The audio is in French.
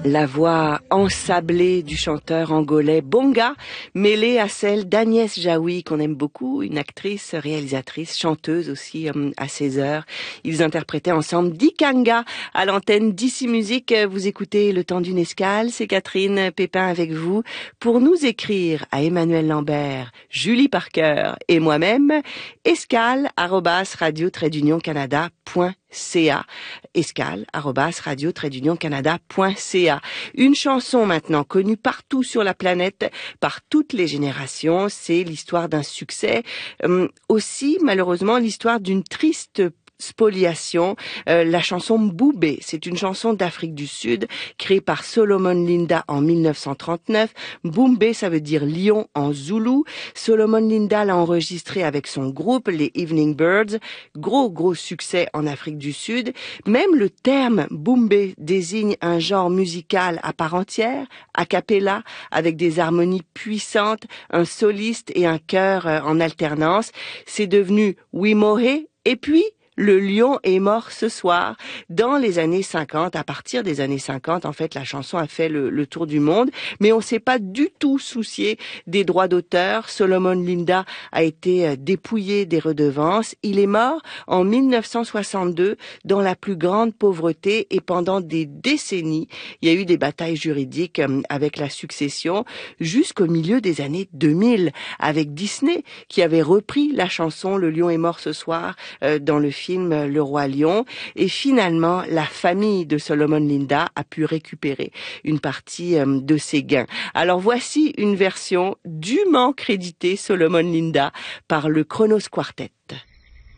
La voix ensablée du chanteur angolais Bonga, mêlée à celle d'Agnès Jaoui, qu'on aime beaucoup, une actrice, réalisatrice, chanteuse aussi à ses heures. Ils interprétaient ensemble Dikanga à l'antenne d'Ici Musique. Vous écoutez Le Temps d'une escale, c'est Catherine Pépin avec vous pour nous écrire à Emmanuel Lambert, Julie Parker et moi-même, escale@radio-canada.ca. escale@radio-canada.ca. Une chanson maintenant connue partout sur la planète, par toutes les générations. C'est l'histoire d'un succès, aussi malheureusement l'histoire d'une triste spoliation, la chanson Mboubé. C'est une chanson d'Afrique du Sud créée par Solomon Linda en 1939. Mboubé, ça veut dire lion en zoulou. Solomon Linda l'a enregistrée avec son groupe, les Evening Birds. Gros succès en Afrique du Sud. Même le terme Mboubé désigne un genre musical à part entière, a cappella, avec des harmonies puissantes, un soliste et un chœur en alternance. C'est devenu Wimohe, et puis le lion est mort ce soir. Dans les années 50, à partir des années 50, en fait, la chanson a fait le tour du monde, mais on s'est pas du tout soucié des droits d'auteur. Solomon Linda a été dépouillé des redevances. Il est mort en 1962 dans la plus grande pauvreté et pendant des décennies, il y a eu des batailles juridiques avec la succession jusqu'au milieu des années 2000 avec Disney qui avait repris la chanson Le lion est mort ce soir dans le film Le Roi Lion, et finalement la famille de Solomon Linda a pu récupérer une partie de ses gains. Alors voici une version dûment créditée Solomon Linda par le Kronos Quartet.